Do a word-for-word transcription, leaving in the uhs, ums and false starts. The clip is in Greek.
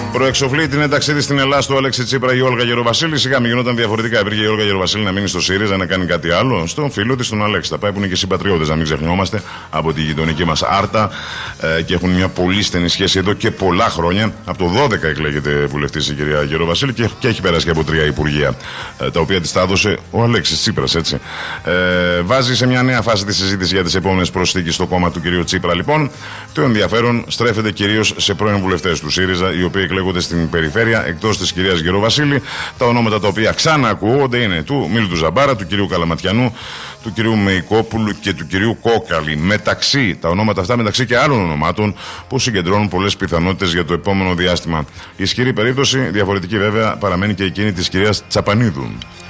Προεξοφλεί την ένταξή της στην Ελλάδα του Αλέξη Τσίπρα η Όλγα Γεροβασίλη. Σιγά μην γινόταν διαφορετικά. Υπήρχε η Όλγα Γεροβασίλη να μείνει στο ΣΥΡΙΖΑ, να κάνει κάτι άλλο. Στον φίλο της, τον Αλέξη. Τα πάει που είναι και συμπατριώτες, να μην ξεχνιόμαστε, από τη γειτονική μας Άρτα ε, και έχουν μια πολύ στενή σχέση εδώ και πολλά χρόνια. Από το δώδεκα εκλέγεται βουλευτής η κυρία Γεροβασίλη και, και έχει περάσει και από τρία υπουργεία, ε, τα οποία της τα έδωσε ο Αλέξης Τσίπρας, έτσι. Ε, βάζει σε μια νέα φάση τη συζήτηση για τις επόμενες προσθήκες στο κόμμα του κυρίου Τσίπρα, λοιπόν. Το ενδιαφέρον στρέφεται κυρίως σε πρώην βουλευτές του ΣΥΡΙΖΑ, οι οποίοι εκλέγονται στην περιφέρεια εκτός της κυρίας Γεροβασίλη. Τα ονόματα τα οποία ξαναακούγονται είναι του Μίλτου Ζαμπάρα, του κυρίου Καλαματιανού, του κυρίου Μεϊκόπουλου και του κυρίου Κόκαλη. Μεταξύ, τα ονόματα αυτά μεταξύ και άλλων ονομάτων που συγκεντρώνουν πολλές πιθανότητες για το επόμενο διάστημα. Η ισχυρή περίπτωση, διαφορετική βέβαια, παραμένει και εκείνη της κυρίας Τσαπανίδου.